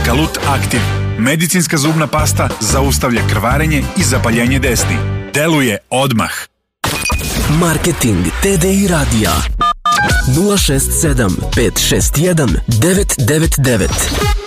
Kalut Active. Medicinska zubna pasta zaustavlja krvarenje i zapaljenje desni. Deluje odmah. Marketing TDI radija 067 561 999.